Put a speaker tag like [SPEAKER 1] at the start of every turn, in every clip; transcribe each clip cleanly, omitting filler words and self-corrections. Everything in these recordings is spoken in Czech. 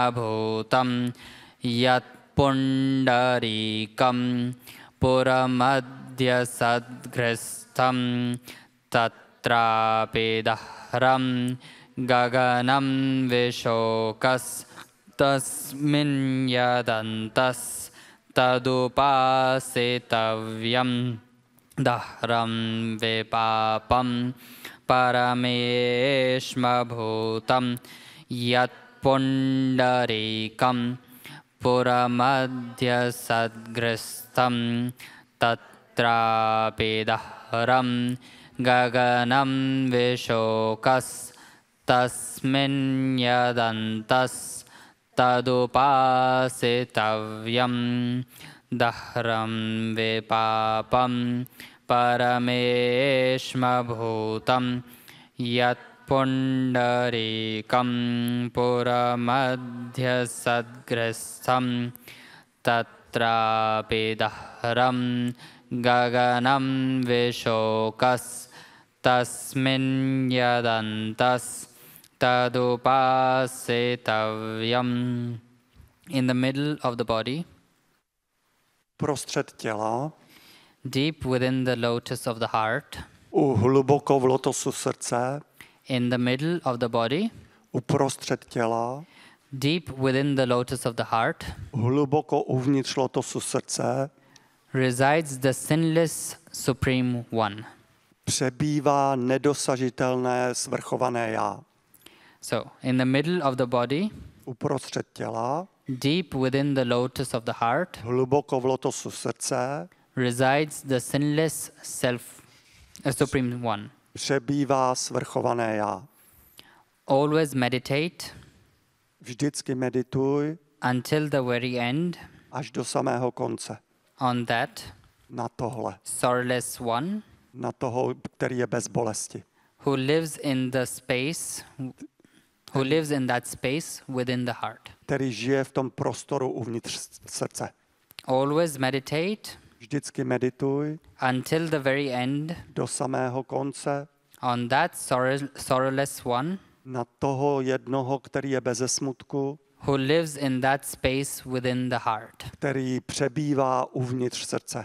[SPEAKER 1] bhutam yat pundarikam puramadhya sadghristam tatrapidahram gaganam vishokas tasmin yadantas tadupasitavyam dahram vipapam parameshma bhutam yat pundarikam puramadhya sadghristam tatrapidahram gaganam vishokas tasmin yadantas tadupasitavyam dahram vipapam parameshma bhutam yat pundarikam puramadhya sadghristam tatrapidahram gaganam vishokas tasmin yadantas tadupasitavyam. In the middle of the body,
[SPEAKER 2] Prostřed těla,
[SPEAKER 1] deep within the lotus of the heart,
[SPEAKER 2] hluboko v lotosu srdce,
[SPEAKER 1] in the middle of the body,
[SPEAKER 2] uprostřed těla,
[SPEAKER 1] deep within the lotus of the heart,
[SPEAKER 2] hluboko uvnitř lotosu srdce,
[SPEAKER 1] resides the sinless Supreme One.
[SPEAKER 2] přebývá nedosažitelné svrchované já.
[SPEAKER 1] So, in the middle of the body,
[SPEAKER 2] Uprostřed těla,
[SPEAKER 1] deep within the lotus of the heart,
[SPEAKER 2] hluboko v lotosu srdce,
[SPEAKER 1] resides the sinless Supreme One.
[SPEAKER 2] přebývá svrchované já.
[SPEAKER 1] Always meditate
[SPEAKER 2] Vždycky medituj
[SPEAKER 1] until the very end
[SPEAKER 2] až do samého konce.
[SPEAKER 1] on that
[SPEAKER 2] Na tohle.
[SPEAKER 1] sorrowless one
[SPEAKER 2] Na toho, který je bez bolesti.
[SPEAKER 1] who lives in that space within the heart.
[SPEAKER 2] Který žije v tom prostoru uvnitř srdce.
[SPEAKER 1] Always meditate
[SPEAKER 2] Vždycky medituj
[SPEAKER 1] until the very end
[SPEAKER 2] do samého konce
[SPEAKER 1] on that sorrowless one
[SPEAKER 2] na toho jednoho, který je beze smutku,
[SPEAKER 1] who lives in that space within the heart.
[SPEAKER 2] který přebývá uvnitř srdce.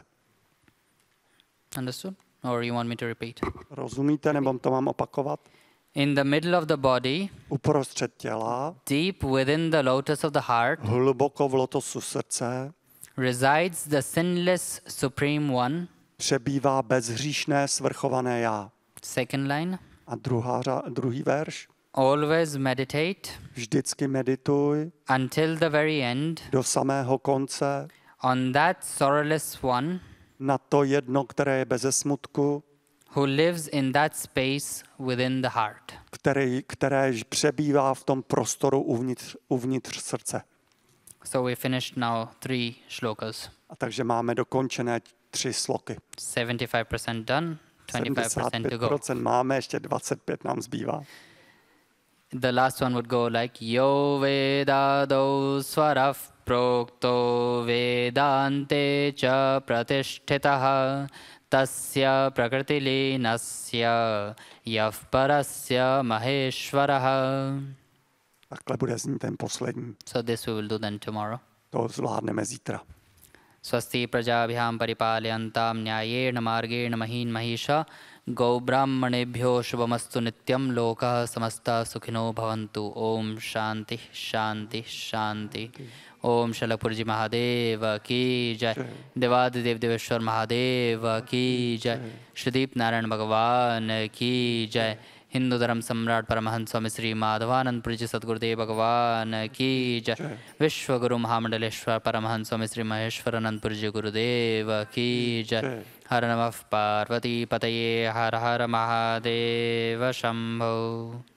[SPEAKER 1] Understood? Or you want me to repeat?
[SPEAKER 2] Rozumíte, nebo to mám opakovat?
[SPEAKER 1] In the middle of the body,
[SPEAKER 2] Uprostřed těla,
[SPEAKER 1] deep within the lotus of the heart,
[SPEAKER 2] hluboko v lotosu srdce,
[SPEAKER 1] resides the sinless Supreme One.
[SPEAKER 2] přebývá bezhříšné svrchované já.
[SPEAKER 1] Second line.
[SPEAKER 2] A druhý verš.
[SPEAKER 1] Always meditate
[SPEAKER 2] Vždycky medituj
[SPEAKER 1] until the very end
[SPEAKER 2] do samého konce
[SPEAKER 1] on that sorrowless one
[SPEAKER 2] na to jedno, které je beze smutku,
[SPEAKER 1] who lives in that space within the heart.
[SPEAKER 2] které přebývá v tom prostoru uvnitř srdce.
[SPEAKER 1] So we finished now 3 shlokas.
[SPEAKER 2] A takže máme dokončené 3 sloky.
[SPEAKER 1] 75% done, 25% to go.
[SPEAKER 2] 75% máme, ještě 25 nám zbývá.
[SPEAKER 1] The last one would go like Yo Vedado Swarav Prokto Vedante Cha Pratishtitaha Tasya Prakriti Linasya Yav Parasya Maheshwaraha.
[SPEAKER 2] Takhle bude znít ten poslední.
[SPEAKER 1] So this we will do then tomorrow.
[SPEAKER 2] To zvládneme zítra.
[SPEAKER 1] Swasti prajabhyam paripalyantam nyayena margena mahin mahisha गौ ब्राह्मणेभ्यो शुभमस्तु नित्यं लोकः समस्ता सुखिनो भवन्तु. ओम शांति शांति शांति. ओम शलपुरजी महादेव की जय. देवादिदेव देवेश्वर महादेव की जय. श्रीदीप नारायण भगवान की जय. हिंदू धर्म सम्राट परमहंस स्वामी श्री माधवानंदपुरी जी सद्गुरुदेव भगवान की जय. विश्व गुरु महामंडलेश्वर परमहंस स्वामी श्री महेश्वरानंदपुरी जी गुरुदेव की जय. हर नमः पार्वती पतये हर हर महादेव शंभो.